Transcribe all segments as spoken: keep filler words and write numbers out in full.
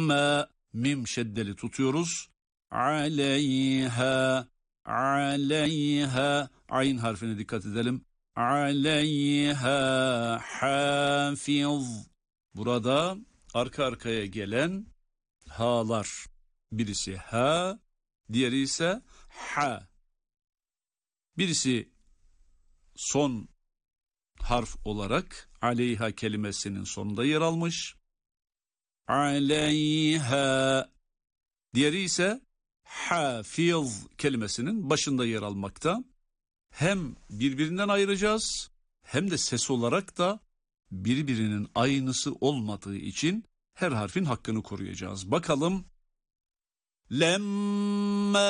lemma, mim şeddeli tutuyoruz. Aleyha, aleyha, ayn harfine dikkat edelim. Aleyha hafiz. Burada arka arkaya gelen ha'lar. Birisi ha, diğeri ise ha. Birisi son harf olarak aleyha kelimesinin sonunda yer almış. Aleyha. Diğeri ise hafiz kelimesinin başında yer almakta. Hem birbirinden ayıracağız hem de ses olarak da birbirinin aynısı olmadığı için her harfin hakkını koruyacağız. Bakalım. Lemma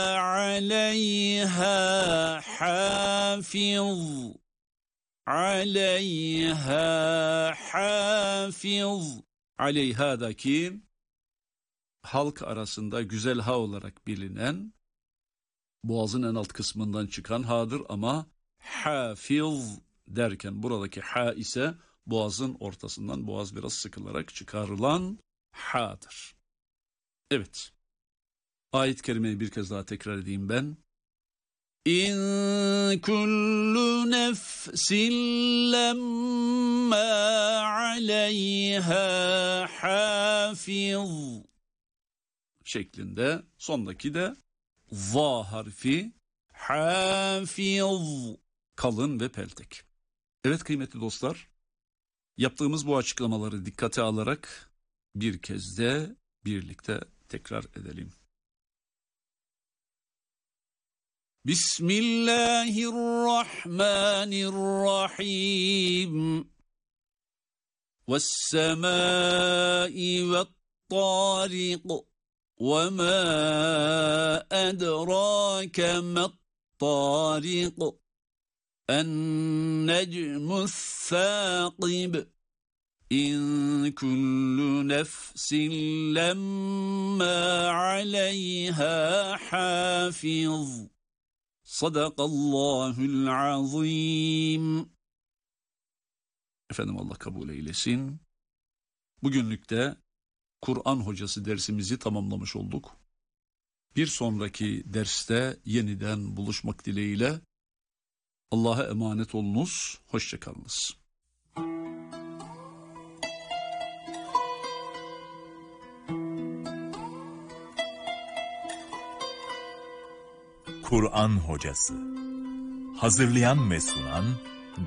aleyha hafiz. Aleyha hafiz. Aleyha'daki halk arasında güzel ha olarak bilinen, boğazın en alt kısmından çıkan ha'dır ama hafiz derken buradaki ha ise boğazın ortasından, boğaz biraz sıkılarak çıkarılan ha'dır. Evet. Ayet-i kerimeyi bir kez daha tekrar edeyim ben. İn kullu nefsin lemma aleyha hafiz şeklinde, sondaki de va harfi hafiz, kalın ve peltek. Evet kıymetli dostlar, yaptığımız bu açıklamaları dikkate alarak bir kez de birlikte tekrar edelim. Bismillahirrahmanirrahim. Vessemâi vettâriq. وَمَا أَدْرَاكَ مَا الطَّارِقُ النَّجْمُ الثَّاقِبُ إِنْ كُلُّ نَفْسٍ لَمَّا عَلَيْهَا حَافِظٌ صَدَقَ اللّٰهُ الْعَظِيمُ. Efendim Allah kabul eylesin. Bugünlük de Kur'an hocası dersimizi tamamlamış olduk. Bir sonraki derste yeniden buluşmak dileğiyle Allah'a emanet olunuz, hoşça kalınız. Kur'an hocası. Hazırlayan ve sunan